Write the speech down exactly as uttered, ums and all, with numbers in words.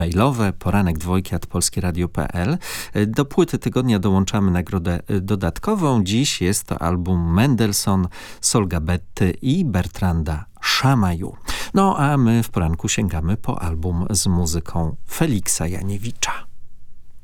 mailowe, poranek dwojki at polskieradio kropka p l. Do płyty tygodnia dołączamy nagrodę dodatkową. Dziś jest to album Mendelssohn, Solga Betty i Bertranda Szamaju. No a my w poranku sięgamy po album z muzyką Feliksa Janiewicza.